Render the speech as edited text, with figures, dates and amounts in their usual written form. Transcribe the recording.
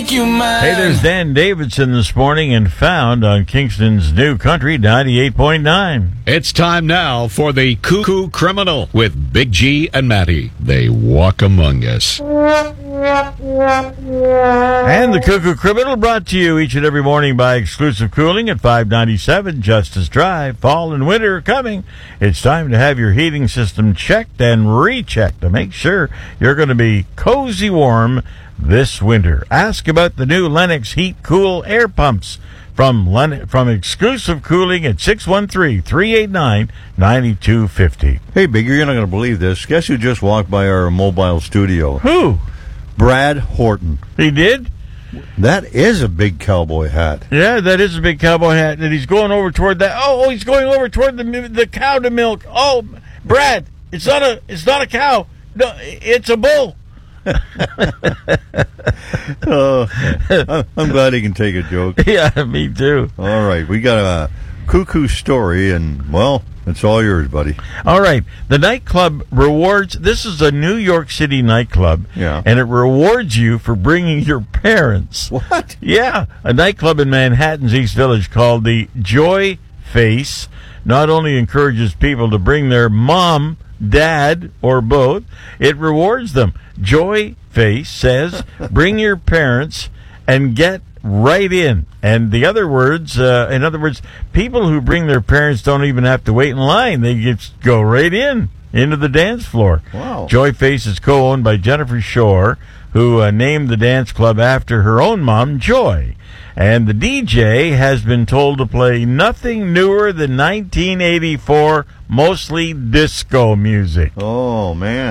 make you mine. Hey, there's Dan Davidson this morning and Found on Kingston's New Country 98.9. It's time now for the Cuckoo Criminal with Big G and Matty. They walk among us. And the Cuckoo Criminal brought to you each and every morning by Exclusive Cooling at 597 Justice Drive. Fall and winter are coming. It's time to have your heating system checked and rechecked to make sure you're going to be cozy warm this winter. Ask about the new Lennox Heat Cool air pumps from Exclusive Cooling at 613-389-9250. Hey, Bigger, you're not going to believe this. Guess who just walked by our mobile studio? Who? Brad Horton. He did? That is a big cowboy hat. Yeah, that is a big cowboy hat, and he's going over toward that. Oh, he's going over toward the cow to milk. Oh, Brad, it's not a cow. No, it's a bull. I'm glad he can take a joke. Yeah, me too. All right, we got a cuckoo story, and, well, it's all yours, buddy. All right, the nightclub rewards. This is a New York City nightclub, yeah, and it rewards you for bringing your parents. What? Yeah, a nightclub in Manhattan's East Village called the Joy Face not only encourages people to bring their mom, dad, or both, it rewards them. Joy Face says, bring your parents and get right in. And in other words, people who bring their parents don't even have to wait in line. They just go right into the dance floor. Wow. Joy Face is co-owned by Jennifer Shore, who named the dance club after her own mom, Joy. And the DJ has been told to play nothing newer than 1984, mostly disco music. Oh, man.